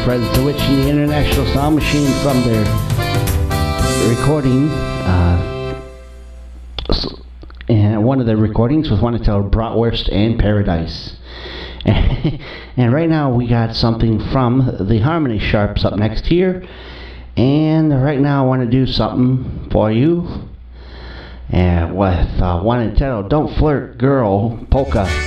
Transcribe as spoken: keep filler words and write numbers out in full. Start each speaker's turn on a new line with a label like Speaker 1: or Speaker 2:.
Speaker 1: Fred Zewich and the International Sound Machine from their recording. Uh, and one of the recordings was one entitled Bratwurst and Paradise. And right now we got something from the Harmony Sharps up next here. And right now I want to do something for you. And with uh, one entitled Don't Flirt Girl Polka.